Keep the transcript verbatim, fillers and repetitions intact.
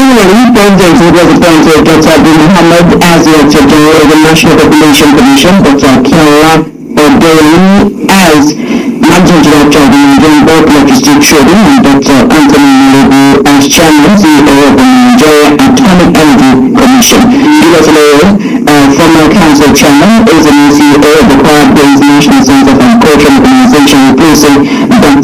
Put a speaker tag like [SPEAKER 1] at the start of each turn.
[SPEAKER 1] Similarly, President was appointed Doctor Abdul Muhammad as Director General of the National Population Commission, Doctor Kiara Odeyemi as Managing Director of the Nigerian Bulk Electricity Trading, and Doctor Anthony Malebu as Chairman C E O of the Nigeria Atomic Energy Commission. Julius Oloro, uh, former Council Chairman, is the new C E O of the Quiet Days National Center for Cultural Organization, replacing Doctor